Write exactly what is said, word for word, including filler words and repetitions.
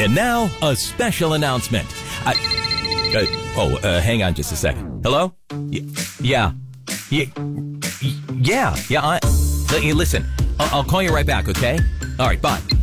And now, a special announcement. I, uh, oh, uh, hang on just a second. Hello? Y- yeah. Y- y- yeah. Yeah. I, l- listen, I'll, I'll call you right back, okay? All right, bye.